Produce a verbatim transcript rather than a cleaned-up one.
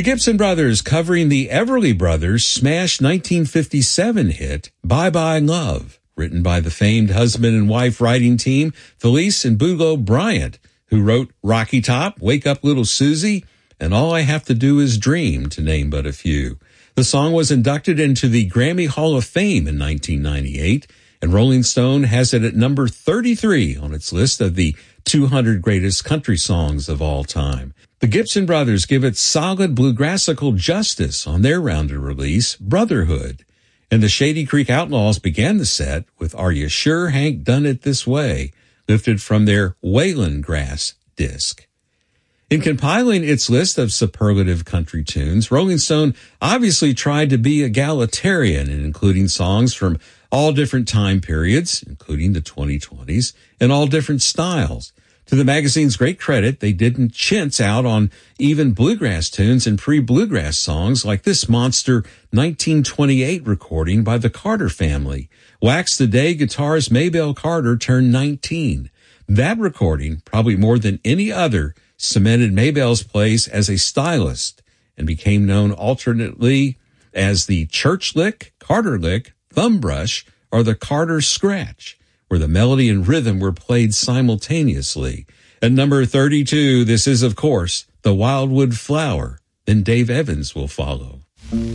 The Gibson Brothers covering the Everly Brothers' smash nineteen fifty-seven hit, Bye Bye Love, written by the famed husband and wife writing team, Felice and Bulow Bryant, who wrote Rocky Top, Wake Up Little Susie, and All I Have to Do Is Dream, to name but a few. The song was inducted into the Grammy Hall of Fame in nineteen ninety-eight, and Rolling Stone has it at number thirty-three on its list of the two hundred greatest country songs of all time. The Gibson Brothers give it solid bluegrassical justice on their rounded release, Brotherhood. And the Shady Creek Outlaws began the set with Are You Sure Hank Done It This Way, lifted from their Wayland Grass disc. In compiling its list of superlative country tunes, Rolling Stone obviously tried to be egalitarian in including songs from all different time periods, including the twenty twenties, and all different styles. To the magazine's great credit, they didn't chintz out on even bluegrass tunes and pre-bluegrass songs like this monster nineteen twenty-eight recording by the Carter family. Wax the Day guitarist Maybelle Carter turned nineteen. That recording, probably more than any other, cemented Maybelle's place as a stylist and became known alternately as the Church Lick, Carter Lick, Thumb Brush, or the Carter Scratch, where the melody and rhythm were played simultaneously. At number thirty-two, this is, of course, The Wildwood Flower. Then Dave Evans will follow.